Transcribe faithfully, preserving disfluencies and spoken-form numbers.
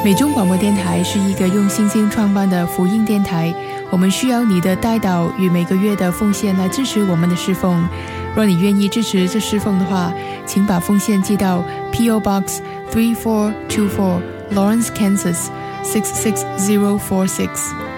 美中广播电台是一个用信心创办的福音电台，我们需要你的代祷与每个月的奉献来支持我们的侍奉。若你愿意支持这侍奉的话，请把奉献寄到 P O Box three four two four Lawrence, Kansas six six zero four six。